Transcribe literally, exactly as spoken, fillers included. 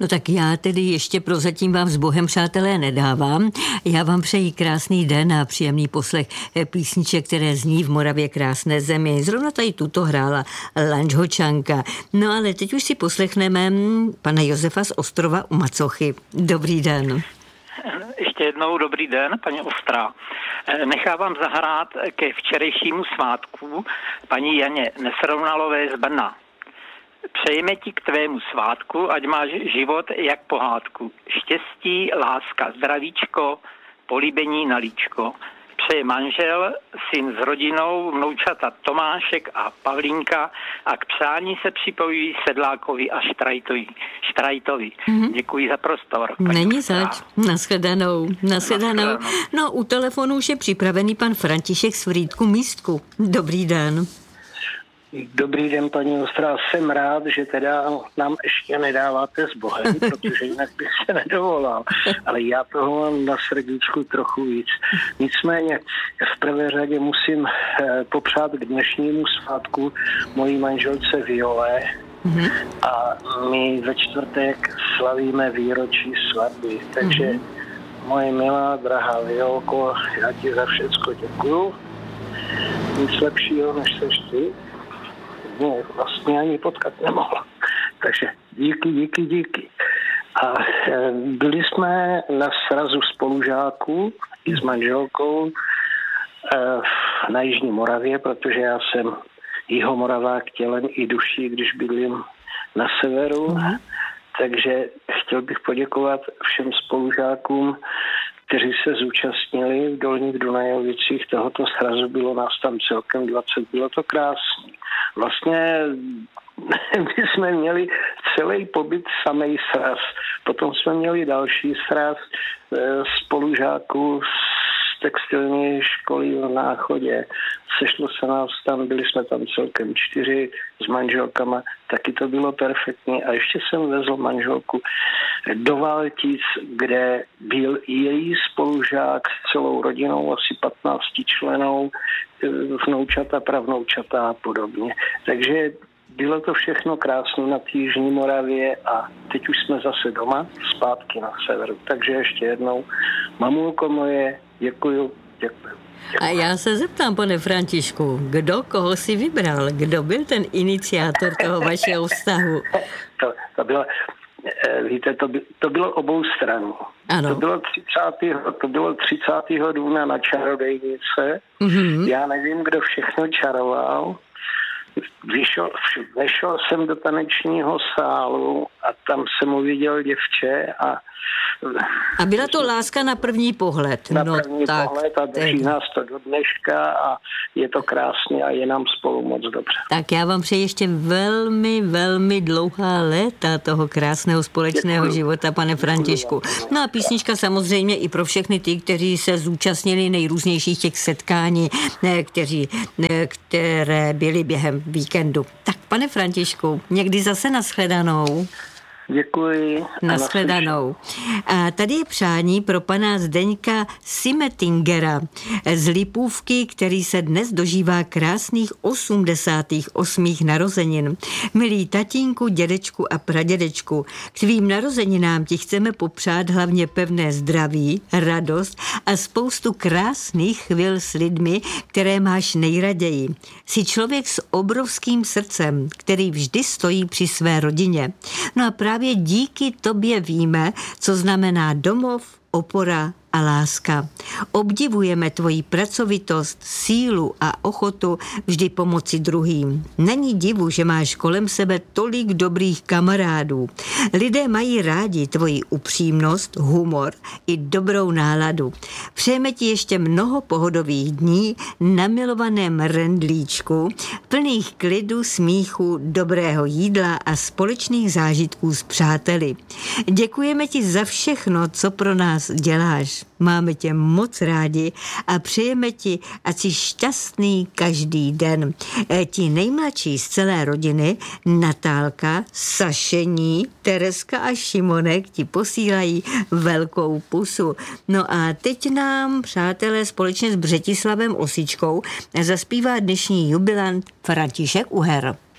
No tak já tedy ještě prozatím vám s Bohem, přátelé, nedávám. Já vám přeji krásný den a příjemný poslech písniček, které zní v Moravě krásné zemi. Zrovna tady tuto hrála Lanč Hočanka. No ale teď už si poslechneme pana Josefa z Ostrova u Macochy. Dobrý den. Ještě jednou dobrý den, paní Ostrá. Nechávám zahrát ke včerejšímu svátku paní Janě Nesrovnalové z Brna. Přejeme ti k tvému svátku, ať máš život jak pohádku. Štěstí, láska, zdravíčko, políbení na líčko. Přeje manžel, syn s rodinou, vnoučata Tomášek a Pavlínka a k přání se připojují Sedlákovi a Štrajtovi. Štrajtovi. Mm-hmm. Děkuji za prostor. Není zač. Nashledanou. Nashledanou. No, u telefonu už je připravený pan František z Frýdku Místku. Dobrý den. Dobrý den, paní Ostrá. Jsem rád, že teda nám ještě nedáváte s Bohem, protože jinak bych se nedovolal. Ale já toho mám na srdíčku trochu víc. Nicméně v prvé řadě musím popřát k dnešnímu svátku mojí manželce Viole. Mm-hmm. A my ve čtvrtek slavíme výročí svatby. Takže mm-hmm. moje milá, drahá Violko, já ti za všecko děkuju. Nic lepšího, než seš ty. Mě vlastně ani potkat nemohla. Takže díky, díky, díky. A byli jsme na srazu spolužáků i s manželkou na Jižní Moravě, protože já jsem Jihomoravák tělem i duší, když bydlím na severu. Mm. Takže chtěl bych poděkovat všem spolužákům, kteří se zúčastnili v Dolních Dunajovicích. Tohoto srazu bylo nás tam celkem dvacet. Bylo to krásný. Vlastně my jsme měli celý pobyt samej sraz. Potom jsme měli další sraz spolužáků z textilní školy v Náchodě. Sešlo se nás tam, byli jsme tam celkem čtyři s manželkama, taky to bylo perfektní. A ještě jsem vezl manželku do Valtic, kde byl její spolužák s celou rodinou, asi patnácti členou, vnoučata, pravnoučata a podobně. Takže bylo to všechno krásné na té Jižní Moravě a teď už jsme zase doma, zpátky na severu. Takže ještě jednou, mamulko moje, děkuju, děkuju. A já se zeptám, pane Františku, kdo koho si vybral? Kdo byl ten iniciátor toho vašeho vztahu? To, to bylo, víte, to, by, to bylo obou stran. Ano. To bylo třicátého To bylo třicátého dubna na čarodejnice. Mm-hmm. Já nevím, kdo všechno čaroval. Vyšel, vešel jsem do tanečního sálu a tam jsem uviděl děvče a... A byla to láska na první pohled. Na no, první tak, pohled a drží teď. Nás to do dneška a je to krásně a je nám spolu moc dobře. Tak já vám přeji ještě velmi, velmi dlouhá léta toho krásného společného Děkuji. života, pane Františku. No a písnička samozřejmě i pro všechny ty, kteří se zúčastnili nejrůznějších těch setkání, kteří, které byly během víkendu. Tak, pane Františku, někdy zase nashledanou. Děkuji. Nashledanou. A tady je přání pro pana Zdeňka Simetingera z Lipůvky, který se dnes dožívá krásných osmdesátých osmých narozenin. Milý tatínku, dědečku a pradědečku, k tvým narozeninám ti chceme popřát hlavně pevné zdraví, radost a spoustu krásných chvil s lidmi, které máš nejraději. Jsi člověk s obrovským srdcem, který vždy stojí při své rodině. No a právě Právě díky tobě víme, co znamená domov, opora a láska. Obdivujeme tvoji pracovitost, sílu a ochotu vždy pomoci druhým. Není divu, že máš kolem sebe tolik dobrých kamarádů. Lidé mají rádi tvoji upřímnost, humor i dobrou náladu. Přejeme ti ještě mnoho pohodových dní na milovaném rendlíčku, plných klidu, smíchu, dobrého jídla a společných zážitků s přáteli. Děkujeme ti za všechno, co pro nás děláš. Máme tě moc rádi a přejeme ti, ať jsi šťastný každý den. Ti nejmladší z celé rodiny, Natálka, Sašení, Tereska a Šimonek ti posílají velkou pusu. No a teď nám, přátelé, společně s Břetislavem Osičkou zaspívá dnešní jubilant František Uher.